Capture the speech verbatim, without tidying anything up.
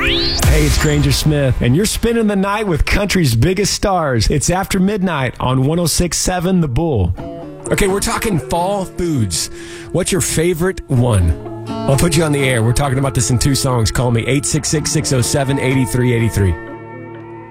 Hey, it's Granger Smith, and you're spending the night with country's biggest stars. It's After Midnight on one oh six point seven The Bull. Okay, we're talking fall foods. What's your favorite one? I'll put you on the air. We're talking about this in two songs. Call me eight six six, six oh seven, eight three eight three.